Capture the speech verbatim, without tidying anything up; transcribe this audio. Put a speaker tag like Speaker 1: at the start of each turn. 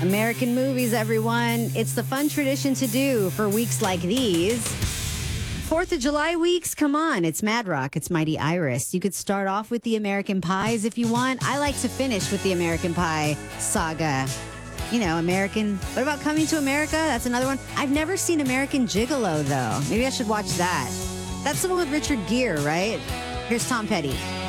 Speaker 1: American movies, everyone. It's the fun tradition to do for weeks like these. Fourth of July weeks, come on. It's Mad Rock. It's Mighty Iris. You could start off with the American Pies if you want. I like to finish with the American Pie saga. You know, American. What about Coming to America? That's another one. I've never seen American Gigolo, though. Maybe I should watch that. That's the one with Richard Gere, right? Here's Tom Petty.